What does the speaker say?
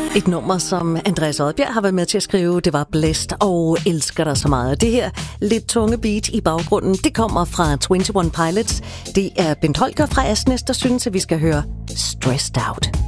Et nummer, som Andreas Odbjerg har været med til at skrive, det var Blæst og Elsker dig så meget. Det her lidt tunge beat i baggrunden, det kommer fra 21 Pilots. Det er Bent Holger fra Asnæs, der synes, at vi skal høre Stressed Out.